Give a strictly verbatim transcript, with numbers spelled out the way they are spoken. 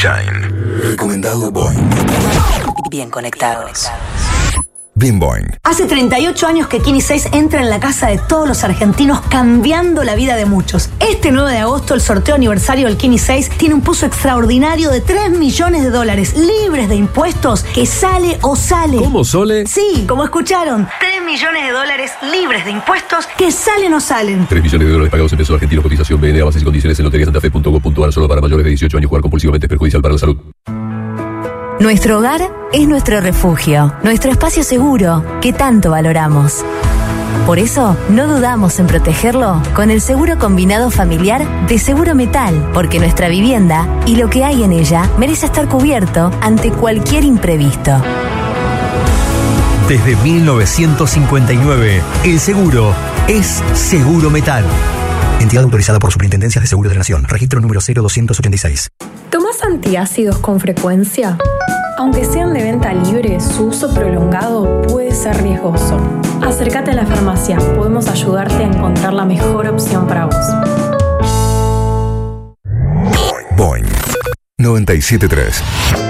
Shine. Recomendado Boing. Bien conectados. Bien Boing. Hace treinta y ocho años que Kini seis entra en la casa de todos los argentinos, cambiando la vida de muchos. Este nueve de agosto, el sorteo aniversario del Kini seis tiene un pozo extraordinario de tres millones de dólares, libres de impuestos, que sale o sale. ¿Cómo, Sole? Sí, como escucharon, tres millones de dólares libres de impuestos, que salen o salen. tres millones de dólares pagados en pesos argentinos. Cotización B N A, bases y condiciones en lotería santa fe punto gov punto ar. Solo para mayores de dieciocho años. Jugar compulsivamente es perjudicial para la salud. Nuestro hogar es nuestro refugio, nuestro espacio seguro que tanto valoramos. Por eso, no dudamos en protegerlo con el seguro combinado familiar de Seguro Metal, porque nuestra vivienda y lo que hay en ella merece estar cubierto ante cualquier imprevisto. Desde mil novecientos cincuenta y nueve, el seguro es Seguro Metal. Entidad autorizada por Superintendencias de Seguros de la Nación. Registro número cero doscientos ochenta y seis. ¿Tomás antiácidos con frecuencia? Aunque sean de venta libre, su uso prolongado puede ser riesgoso. Acércate a la farmacia, podemos ayudarte a encontrar la mejor opción para vos. Boing noventa y siete punto tres.